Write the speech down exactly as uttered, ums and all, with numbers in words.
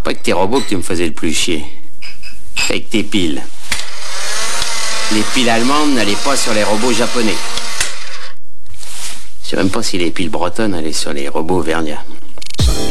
pas que tes robots que tu me faisais le plus chier. Avec tes piles. Les piles allemandes n'allaient pas sur les robots japonais. Je sais même pas si les piles bretonnes allaient sur les robots verniens.